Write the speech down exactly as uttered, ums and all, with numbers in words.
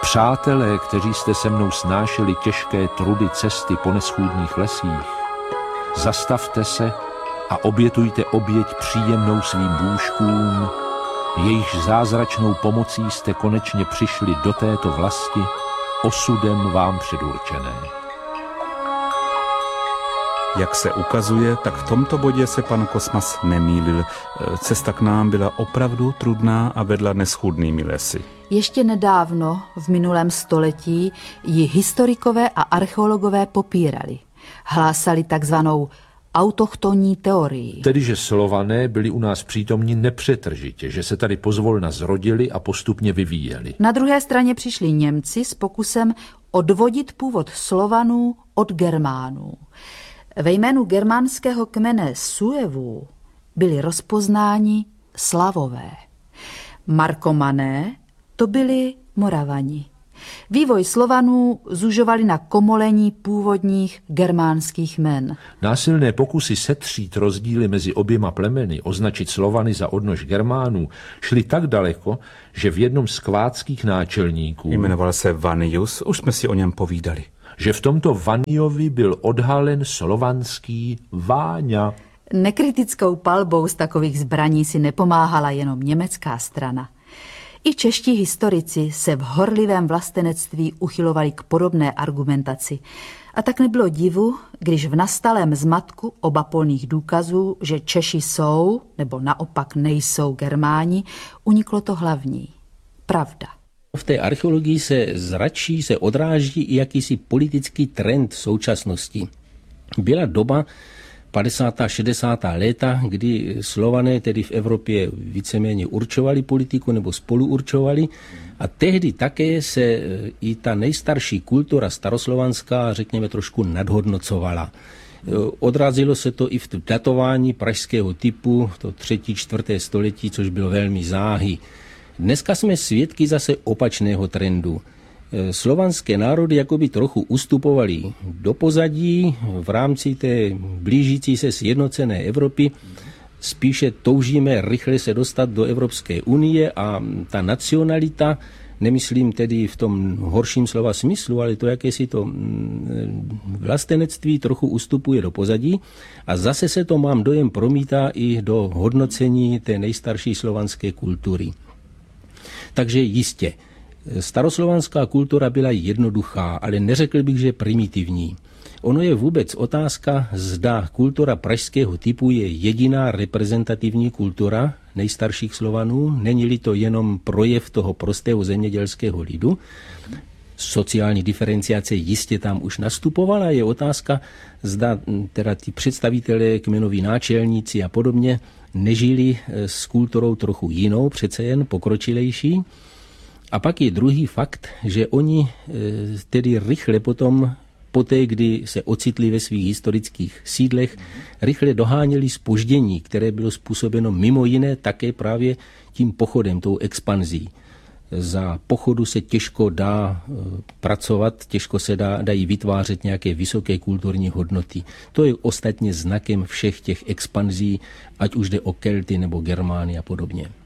Přátelé, kteří jste se mnou snášeli těžké trudy cesty po neschůdných lesích, zastavte se a obětujte oběť příjemnou svým bůžkům, jejichž zázračnou pomocí jste konečně přišli do této vlasti, osudem vám předurčené. Jak se ukazuje, tak v tomto bodě se pan Kosmas nemýlil. Cesta k nám byla opravdu trudná a vedla neschůdnými lesy. Ještě nedávno, v minulém století, ji historikové a archeologové popírali. Hlásali takzvanou autochtonní teorii. Tedy, že Slované byli u nás přítomni nepřetržitě, že se tady pozvolna zrodili a postupně vyvíjeli. Na druhé straně přišli Němci s pokusem odvodit původ Slovanů od Germánů. Ve jménu germánského kmene Suevů byli rozpoznáni Slavové. Markomané to byli Moravani. Vývoj Slovanů zužovali na komolení původních germánských jmen. Násilné pokusy setřít rozdíly mezi oběma plemeny, označit Slovany za odnož Germánů, šly tak daleko, že v jednom z kvátských náčelníků... Jmenoval se Vanius, už jsme si o něm povídali. Že v tomto Vaniovi byl odhalen slovanský Váňa. Nekritickou palbou z takových zbraní si nepomáhala jenom německá strana. I čeští historici se v horlivém vlastenectví uchylovali k podobné argumentaci. A tak nebylo divu, když v nastalém zmatku obapolných důkazů, že Češi jsou, nebo naopak nejsou Germáni, uniklo to hlavní. Pravda. V té archeologii se zračí, se odráží i jakýsi politický trend současnosti. Byla doba padesátá šedesátá léta, kdy Slované tedy v Evropě víceméně určovali politiku nebo spolu určovali a tehdy také se i ta nejstarší kultura staroslovanská, řekněme, trošku nadhodnocovala. Odrazilo se to i v datování pražského typu, to třetí, čtvrté století, což bylo velmi záhy. Dneska jsme svědky zase opačného trendu. Slovanské národy jakoby trochu ustupovaly do pozadí v rámci té blížící se sjednocené Evropy. Spíše toužíme rychle se dostat do Evropské unie a ta nacionalita, nemyslím tedy v tom horším slova smyslu, ale to jakési to vlastenectví trochu ustupuje do pozadí a zase se to, mám dojem, promítá i do hodnocení té nejstarší slovanské kultury. Takže jistě, staroslovanská kultura byla jednoduchá, ale neřekl bych, že primitivní. Ono je vůbec otázka, zda kultura pražského typu je jediná reprezentativní kultura nejstarších Slovanů, není-li to jenom projev toho prostého zemědělského lidu. Sociální diferenciace jistě tam už nastupovala, je otázka, zda teda ti představitelé, kmenoví náčelníci a podobně nežili s kulturou trochu jinou, přece jen pokročilejší. A pak je druhý fakt, že oni tedy rychle potom, poté, kdy se ocitli ve svých historických sídlech, rychle doháněli zpoždění, které bylo způsobeno mimo jiné také právě tím pochodem, tou expanzí. Za pochodu se těžko dá pracovat, těžko se dá, dají vytvářet nějaké vysoké kulturní hodnoty. To je ostatně znakem všech těch expanzí, ať už jde o Kelty nebo Germány a podobně.